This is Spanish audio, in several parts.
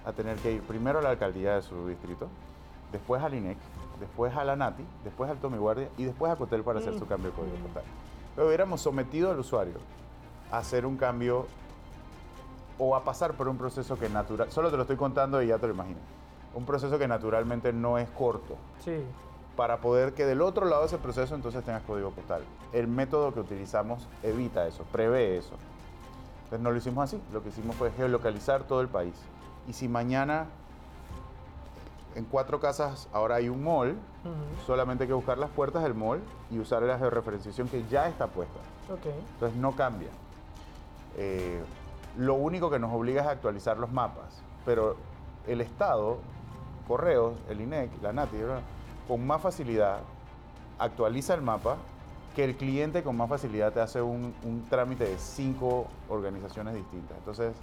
a tener que ir primero a la alcaldía de su distrito, después al INEC, después a la NATI, después al Tomiguardia y después a Cotel para hacer su cambio de código postal. Pero hubiéramos sometido al usuario a hacer un cambio o a pasar por un proceso que natural, solo te lo estoy contando y ya te lo imaginas, un proceso que naturalmente no es corto. Sí. Para poder que del otro lado de ese proceso entonces tengas código postal. El método que utilizamos evita eso, prevé eso. Entonces no lo hicimos así, lo que hicimos fue geolocalizar todo el país. Y si mañana en 4 casas ahora hay un mall, solamente hay que buscar las puertas del mall y usar la georreferenciación que ya está puesta. Okay. Entonces no cambia. Lo único que nos obliga es a actualizar los mapas, pero el Estado, Correos, el INEC, la NATI, ¿verdad?, con más facilidad actualiza el mapa que el cliente con más facilidad te hace un trámite de 5 organizaciones distintas. Entonces,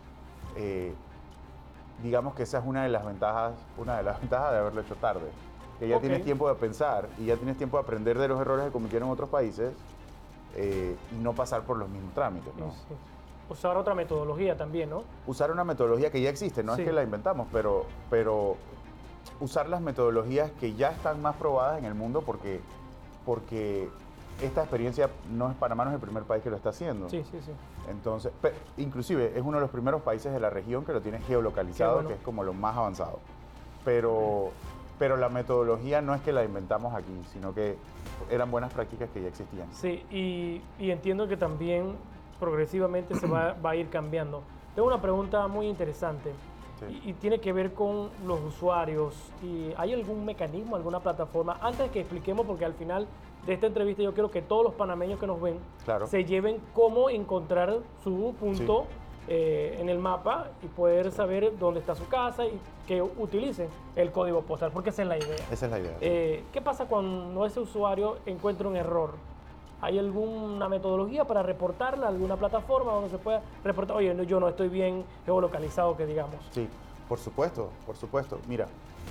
digamos que esa es una de las ventajas de haberlo hecho tarde. Que ya tienes tiempo de pensar y ya tienes tiempo de aprender de los errores que cometieron otros países y no pasar por los mismos trámites, ¿no? Sí. Usar otra metodología también, ¿no? Usar una metodología que ya existe, no es que la inventamos, pero usar las metodologías que ya están más probadas en el mundo porque esta experiencia Panamá no es el primer país que lo está haciendo. Sí. Entonces, inclusive es uno de los primeros países de la región que lo tiene geolocalizado, bueno, que es como lo más avanzado. Pero la metodología no es que la inventamos aquí, sino que eran buenas prácticas que ya existían. Sí, y entiendo que también progresivamente se va a ir cambiando. Tengo una pregunta muy interesante. Sí. Y tiene que ver con los usuarios. ¿Hay algún mecanismo, alguna plataforma? Antes de que expliquemos, porque al final de esta entrevista yo quiero que todos los panameños que nos ven se lleven cómo encontrar su punto en el mapa y poder saber dónde está su casa y que utilicen el código postal, porque esa es la idea. Esa es la idea. ¿Qué pasa cuando ese usuario encuentra un error? ¿Hay alguna metodología para reportarla, alguna plataforma donde se pueda reportar? Oye, yo no estoy bien geolocalizado, que digamos. Sí, por supuesto. Mira,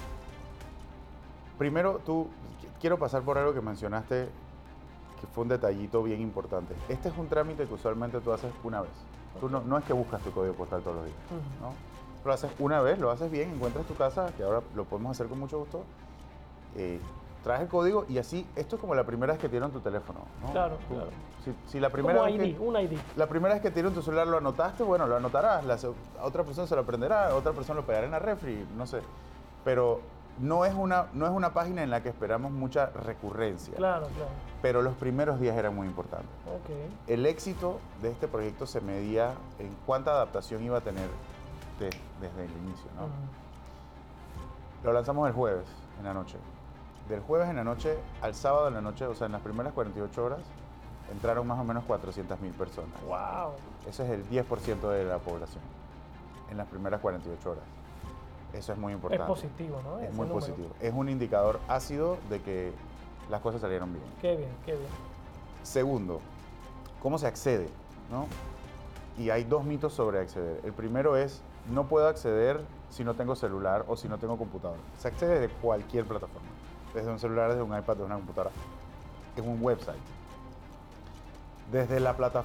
primero quiero pasar por algo que mencionaste, que fue un detallito bien importante. Este es un trámite que usualmente tú haces una vez. Tú no es que buscas tu código postal todos los días, ¿no? Lo haces una vez, lo haces bien, encuentras tu casa, que ahora lo podemos hacer con mucho gusto. Traes el código y así, esto es como la primera vez que te dieron tu teléfono, ¿no? Claro. Si la primera como vez un ID. La primera vez que te dieron tu celular lo anotaste, bueno, lo anotarás, a otra persona se lo aprenderá, a otra persona lo pegará en la refri, no sé. Pero no es una página en la que esperamos mucha recurrencia. Claro. Pero los primeros días eran muy importantes. Okay. El éxito de este proyecto se medía en cuánta adaptación iba a tener desde el inicio, ¿no? Lo lanzamos el jueves en la noche. Del jueves en la noche al sábado en la noche, o sea, en las primeras 48 horas, entraron más o menos 400.000 personas. ¡Wow! Eso es el 10% de la población en las primeras 48 horas. Eso es muy importante. Es positivo, ¿no? Es muy positivo. Es un indicador ácido de que las cosas salieron bien. Qué bien. Segundo, ¿cómo se accede?, ¿no? Y hay 2 mitos sobre acceder. El primero es, no puedo acceder si no tengo celular o si no tengo computadora. Se accede de cualquier plataforma. Desde un celular, desde un iPad, desde una computadora. Es un website. Desde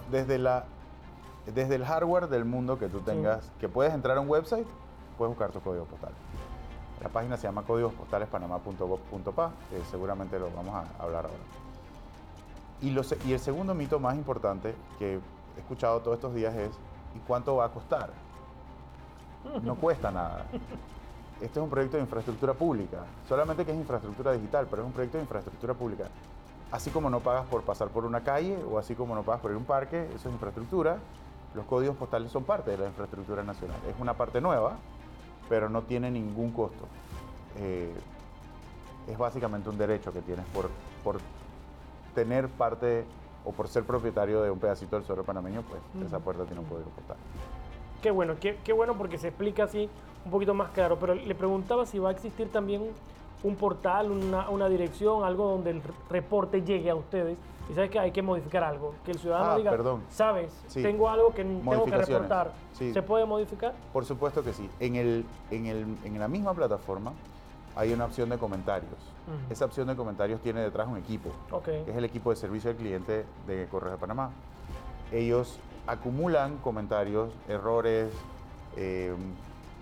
el hardware del mundo que tú tengas, que puedes entrar a un website, puedes buscar tu código postal. La página se llama códigospostales.panama.gov.pa, que seguramente lo vamos a hablar ahora. Y el segundo mito más importante que he escuchado todos estos días es, ¿y cuánto va a costar? No cuesta nada. Este es un proyecto de infraestructura pública, solamente que es infraestructura digital, pero es un proyecto de infraestructura pública. Así como no pagas por pasar por una calle o así como no pagas por ir a un parque, eso es infraestructura. Los códigos postales son parte de la infraestructura nacional. Es una parte nueva, pero no tiene ningún costo. Es básicamente un derecho que tienes por tener parte o por ser propietario de un pedacito del suelo panameño, pues esa puerta tiene un código postal. Qué bueno porque se explica así un poquito más claro, pero le preguntaba si va a existir también un portal, una dirección, algo donde el reporte llegue a ustedes y sabes que hay que modificar algo, que el ciudadano diga, sabes, tengo algo que tengo que reportar, ¿se puede modificar? Por supuesto que sí. En la misma plataforma hay una opción de comentarios. Esa opción de comentarios tiene detrás un equipo, que es el equipo de servicio al cliente de Correos de Panamá. Ellos acumulan comentarios, errores,